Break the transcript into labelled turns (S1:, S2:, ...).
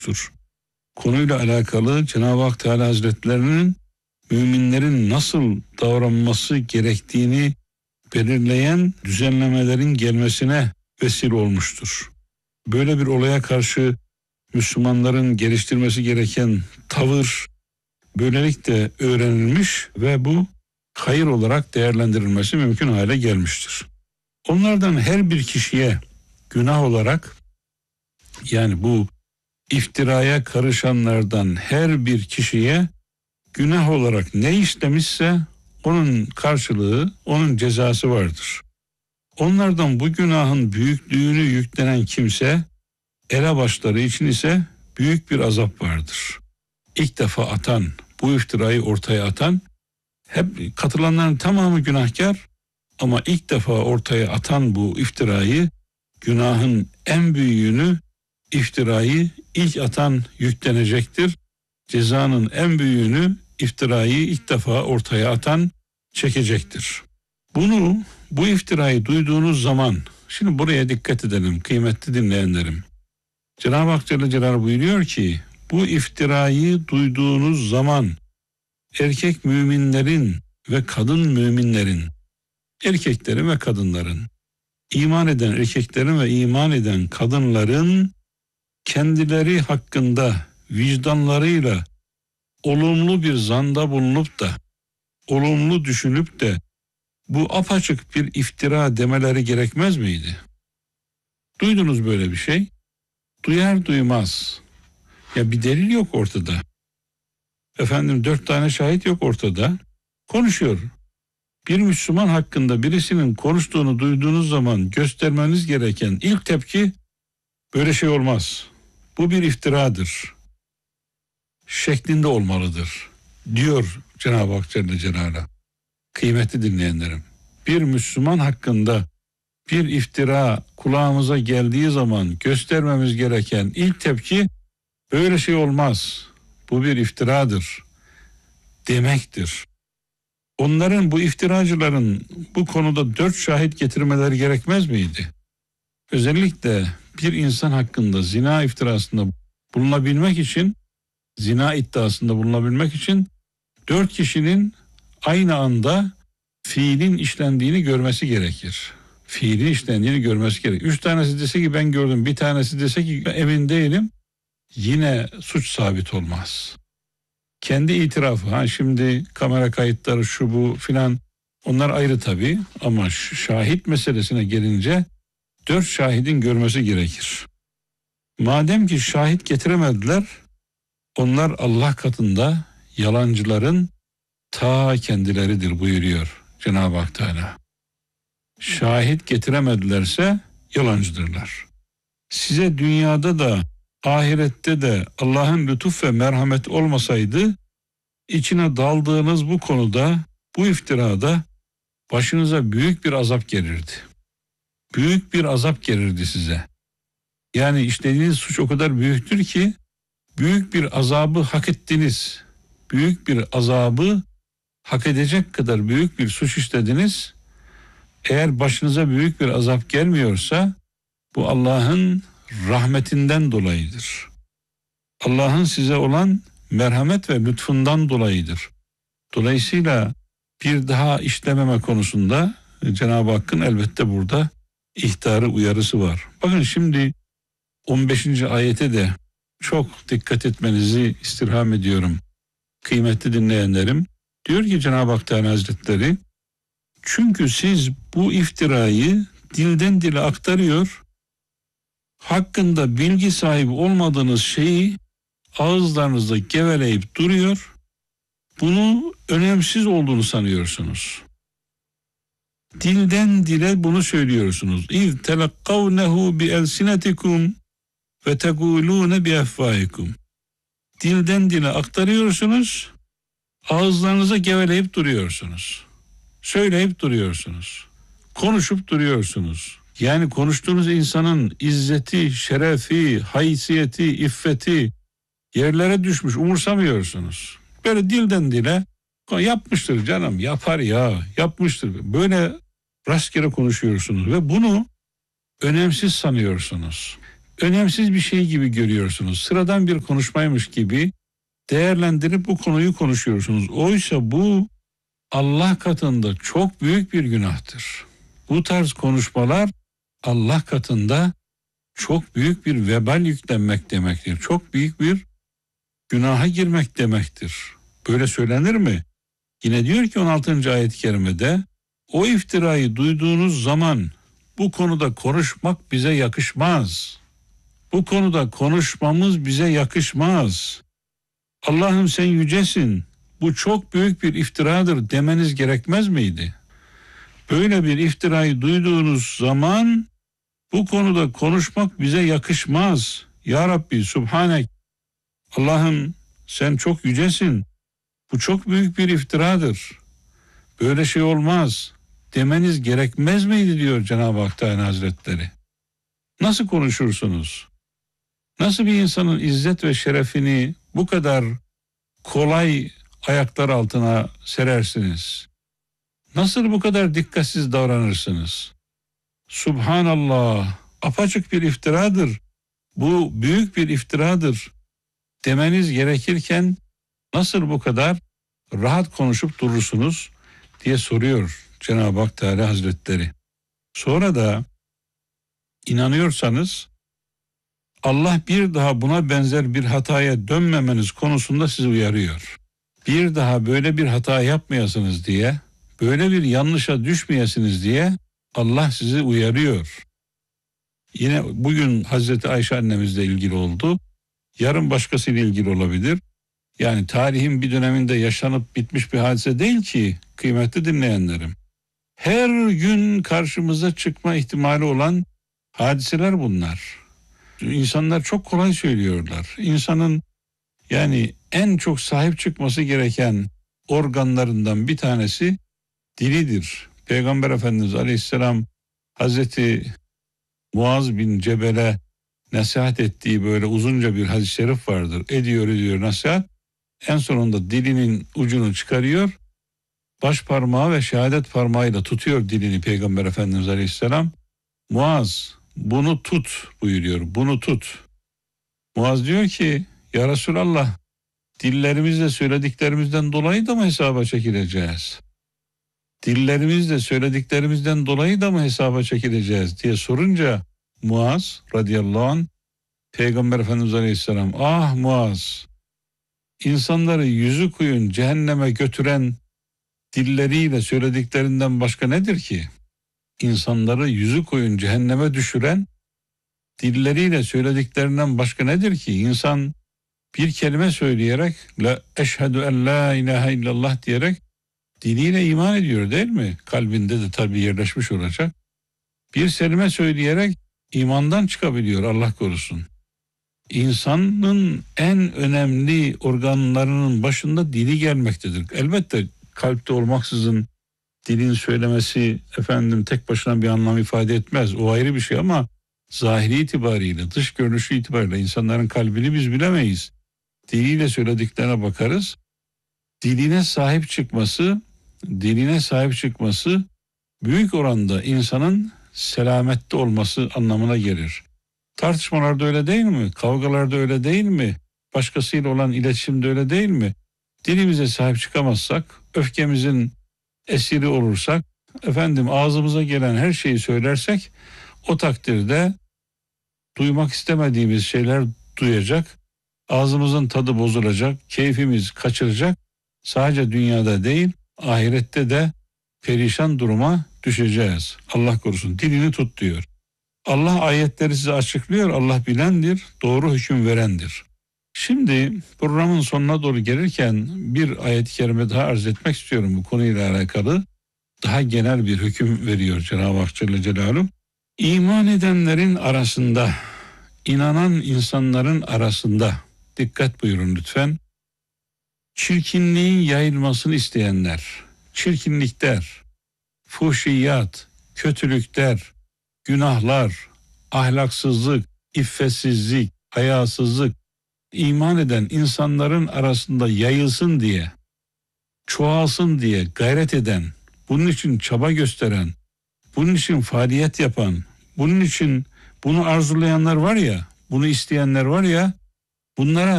S1: Konuyla alakalı Cenab-ı Hak Teala Hazretlerinin müminlerin nasıl davranması gerektiğini belirleyen düzenlemelerin gelmesine vesile olmuştur. Böyle bir olaya karşı Müslümanların geliştirmesi gereken tavır böylelikle öğrenilmiş ve bu hayır olarak değerlendirilmesi mümkün hale gelmiştir. Onlardan her bir kişiye günah olarak, yani bu iftiraya karışanlardan her bir kişiye günah olarak ne işlemişse onun karşılığı, onun cezası vardır. Onlardan bu günahın büyüklüğünü yüklenen kimse, elebaşları için ise büyük bir azap vardır. İlk defa atan, bu iftirayı ortaya atan, hep katılanların tamamı günahkar ama ilk defa ortaya atan bu iftirayı, günahın en büyüğünü, iftirayı ilk atan yüklenecektir. Cezanın en büyüğünü, iftirayı ilk defa ortaya atan çekecektir. Bu iftirayı duyduğunuz zaman, şimdi buraya dikkat edelim kıymetli dinleyenlerim. Cenab-ı Hak Celle Celaluhu buyuruyor ki, bu iftirayı duyduğunuz zaman erkek müminlerin ve kadın müminlerin, erkeklerin ve kadınların, iman eden erkeklerin ve iman eden kadınların kendileri hakkında vicdanlarıyla olumlu bir zanda bulunup da, olumlu düşünüp de bu apaçık bir iftira demeleri gerekmez miydi? Duydunuz böyle bir şey? Duyar duymaz. Ya bir delil yok ortada. 4 tane şahit yok ortada. Konuşuyor. Bir Müslüman hakkında birisinin konuştuğunu duyduğunuz zaman göstermeniz gereken ilk tepki, böyle şey olmaz, bu bir iftiradır şeklinde olmalıdır diyor Cenab-ı Hak Celle Celaluhu. Kıymetli dinleyenlerim, bir Müslüman hakkında bir iftira kulağımıza geldiği zaman göstermemiz gereken ilk tepki, böyle şey olmaz, bu bir iftiradır demektir. Onların, bu iftiracıların bu konuda 4 şahit getirmeleri gerekmez miydi? Özellikle bir insan hakkında zina iftirasında bulunabilmek için, zina iddiasında bulunabilmek için 4 kişinin aynı anda fiilin işlendiğini görmesi gerekir. Fiilin işlendiğini görmesi gerekir. 3 tanesi dese ki ben gördüm, bir tanesi dese ki emin değilim, yine suç sabit olmaz. Kendi itirafı, şimdi kamera kayıtları şu bu filan, onlar ayrı tabii, ama şahit meselesine gelince 4 şahidin görmesi gerekir. Madem ki şahit getiremediler, onlar Allah katında yalancıların ta kendileridir buyuruyor Cenab-ı Hak Teala. Şahit getiremedilerse yalancıdırlar. Size dünyada da ahirette de Allah'ın lütuf ve merhamet olmasaydı, içine daldığınız bu konuda, bu iftirada başınıza büyük bir azap gelirdi. Büyük bir azap gelirdi size. Yani işlediğiniz suç o kadar büyüktür ki, büyük bir azabı hak ettiniz. Büyük bir azabı hak edecek kadar büyük bir suç işlediniz. Eğer başınıza büyük bir azap gelmiyorsa, bu Allah'ın rahmetinden dolayıdır. Allah'ın size olan merhamet ve lütfundan dolayıdır. Dolayısıyla bir daha işlememe konusunda Cenab-ı Hakk'ın elbette burada ihtarı, uyarısı var. Bakın şimdi 15. ayete de çok dikkat etmenizi istirham ediyorum kıymetli dinleyenlerim. Diyor ki Cenab-ı Hak Teala Hazretleri, çünkü siz bu iftirayı dilden dile aktarıyor, hakkında bilgi sahibi olmadığınız şeyi ağızlarınızda geveleyip duruyor, bunu önemsiz olduğunu sanıyorsunuz. Dilden dile bunu söylüyorsunuz. İz telakkavnehu bi elsinetikum ve tegulune bi efvaikum. Dilden dile aktarıyorsunuz, ağızlarınıza geveleyip duruyorsunuz. Söyleyip duruyorsunuz. Konuşup duruyorsunuz. Yani konuştuğunuz insanın izzeti, şerefi, haysiyeti, iffeti yerlere düşmüş, umursamıyorsunuz. Böyle dilden dile, yapmıştır canım, yapar ya, yapmıştır. Böyle rastgele konuşuyorsunuz ve bunu önemsiz sanıyorsunuz. önemsiz bir şey gibi görüyorsunuz. Sıradan bir konuşmaymış gibi değerlendirip bu konuyu konuşuyorsunuz. Oysa bu Allah katında çok büyük bir günahtır. Bu tarz konuşmalar Allah katında çok büyük bir vebal yüklenmek demektir. Çok büyük bir günaha girmek demektir. Böyle söylenir mi? Yine diyor ki 16. ayet-i kerimede, o iftirayı duyduğunuz zaman bu konuda konuşmak bize yakışmaz. Bu konuda konuşmamız bize yakışmaz. Allah'ım sen yücesin, bu çok büyük bir iftiradır demeniz gerekmez miydi? Böyle bir iftirayı duyduğunuz zaman bu konuda konuşmak bize yakışmaz. Ya Rabbi Subhanek, Allah'ım sen çok yücesin, bu çok büyük bir iftiradır. Böyle şey olmaz demeniz gerekmez miydi diyor Cenab-ı Hak Teala Hazretleri. Nasıl konuşursunuz? Nasıl bir insanın izzet ve şerefini bu kadar kolay ayaklar altına serersiniz? Nasıl bu kadar dikkatsiz davranırsınız? Subhanallah, apaçık bir iftiradır. Bu büyük bir iftiradır demeniz gerekirken nasıl bu kadar rahat konuşup durursunuz diye soruyor Cenab-ı Hak Teala Hazretleri. Sonra da inanıyorsanız Allah bir daha buna benzer bir hataya dönmemeniz konusunda sizi uyarıyor. Bir daha böyle bir hata yapmayasınız diye, böyle bir yanlışa düşmeyesiniz diye Allah sizi uyarıyor. Yine bugün Hazreti Ayşe annemizle ilgili oldu. Yarın başkasıyla ilgili olabilir. Yani tarihin bir döneminde yaşanıp bitmiş bir hadise değil ki kıymetli dinleyenlerim. Her gün karşımıza çıkma ihtimali olan hadiseler bunlar. İnsanlar çok kolay söylüyorlar. İnsanın yani en çok sahip çıkması gereken organlarından bir tanesi dilidir. Peygamber Efendimiz Aleyhisselam Hazreti Muaz bin Cebel'e nasihat ettiği böyle uzunca bir hadis-i şerif vardır. Ediyor nasihat. En sonunda dilinin ucunu çıkarıyor. Baş parmağı ve şehadet parmağıyla tutuyor dilini Peygamber Efendimiz Aleyhisselam. Muaz bunu tut buyuruyor. Bunu tut. Muaz diyor ki ya Resulallah dillerimizle söylediklerimizden dolayı da mı hesaba çekileceğiz? Dillerimizle söylediklerimizden dolayı da mı hesaba çekileceğiz diye sorunca Muaz radıyallahu anh Peygamber Efendimiz Aleyhisselam ah Muaz insanları yüzü koyun cehenneme götüren dilleriyle söylediklerinden başka nedir ki? İnsanları yüzü koyun cehenneme düşüren dilleriyle söylediklerinden başka nedir ki? İnsan bir kelime söyleyerek la eşhedü en la ilahe illallah diyerek diliyle iman ediyor değil mi? Kalbinde de tabii yerleşmiş olacak. Bir kelime söyleyerek imandan çıkabiliyor Allah korusun. İnsanın en önemli organlarının başında dili gelmektedir. Elbette kalpte olmaksızın dilin söylemesi tek başına bir anlam ifade etmez. O ayrı bir şey ama zahiri itibariyle, dış görünüşü itibariyle insanların kalbini biz bilemeyiz. Diliyle söylediklerine bakarız. Diline sahip çıkması büyük oranda insanın selamette olması anlamına gelir. Tartışmalarda öyle değil mi? Kavgalarda öyle değil mi? Başkasıyla olan iletişimde öyle değil mi? Dilimize sahip çıkamazsak, öfkemizin esiri olursak, ağzımıza gelen her şeyi söylersek, o takdirde duymak istemediğimiz şeyler duyacak, ağzımızın tadı bozulacak, keyfimiz kaçıracak, sadece dünyada değil, ahirette de perişan duruma düşeceğiz. Allah korusun. Dilini tut diyor. Allah ayetleri size açıklıyor. Allah bilendir, doğru hüküm verendir. Şimdi programın sonuna doğru gelirken bir ayet-i kerime daha arz etmek istiyorum bu konuyla alakalı. Daha genel bir hüküm veriyor Cenab-ı Hak Celle Celaluhu. İman edenlerin arasında, inanan insanların arasında, dikkat buyurun lütfen, çirkinliğin yayılmasını isteyenler, çirkinlikler, fuhşiyat, kötülükler, günahlar, ahlaksızlık, iffetsizlik, hayasızlık, iman eden insanların arasında yayılsın diye, çoğalsın diye gayret eden, bunun için çaba gösteren, bunun için faaliyet yapan, bunun için bunu arzulayanlar var ya, bunu isteyenler var ya, bunlara